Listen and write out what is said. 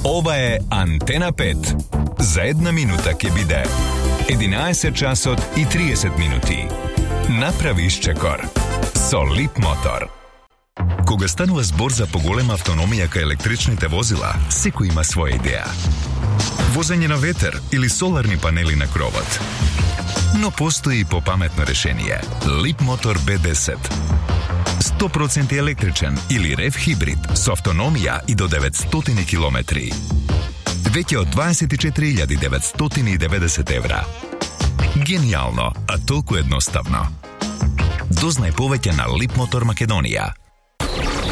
Ова е Антена 5. За 1 минута ќе биде 11 часот и 30 минути. Направи исчекор со Лип Мотор. Кога станува збор за поголема автономија кај електричните возила, секој има своја идеја. Возење на ветер или соларни панели на кровот. Но постои и попаметно решение. Лип Мотор B10. 100% електричен или рев хибрид со автономија и до 900 километри. Веќе од 24.990 евра. Гениално, а толку едноставно. Дознај повеќе на Лип Мотор Македонија.